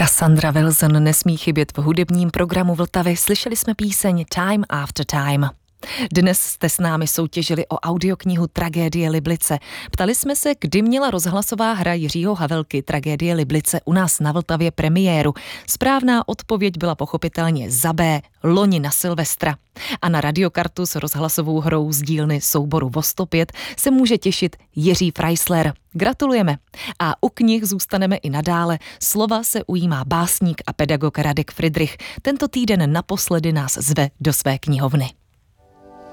Cassandra Wilson nesmí chybět v hudebním programu Vltavy. Slyšeli jsme píseň Time After Time. Dnes jste s námi soutěžili o audioknihu Tragédie Liblice. Ptali jsme se, kdy měla rozhlasová hra Jiřího Havelky Tragédie Liblice u nás na Vltavě premiéru. Správná odpověď byla pochopitelně za B, loni na Silvestra. A na radiokartu s rozhlasovou hrou z dílny souboru Vostopět se může těšit Jiří Freisler. Gratulujeme. A u knih zůstaneme i nadále. Slova se ujímá básník a pedagog Radek Fridrich. Tento týden naposledy nás zve do své knihovny.